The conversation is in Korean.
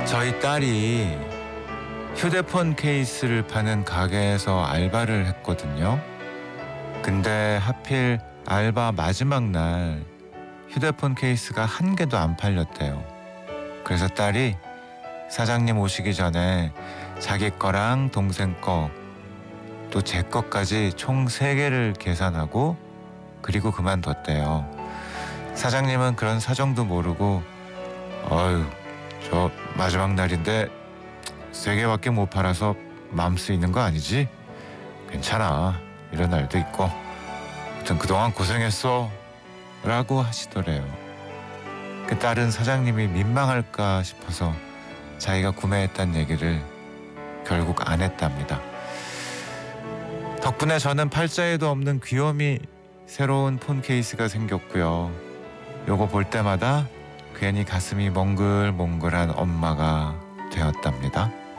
저희 딸이 휴대폰 케이스를 파는 가게에서 알바를 했거든요. 근데 하필 알바 마지막 날 휴대폰 케이스가 한 개도 안 팔렸대요. 그래서 딸이 사장님 오시기 전에 자기 거랑 동생 거, 또 제 거까지 총 3개를 계산하고 그리고 그만뒀대요. 사장님은 그런 사정도 모르고 어휴, 저 마지막 날인데 3개밖에 못 팔아서 마음 쓰이는 거 아니지? 괜찮아. 이런 날도 있고. 아무튼 그동안 고생했어. 라고 하시더래요. 그 딸은 사장님이 민망할까 싶어서 자기가 구매했다는 얘기를 결국 안 했답니다. 덕분에 저는 팔자에도 없는 귀요미 새로운 폰 케이스가 생겼고요. 요거 볼 때마다 괜히 가슴이 몽글몽글한 엄마가 되었답니다.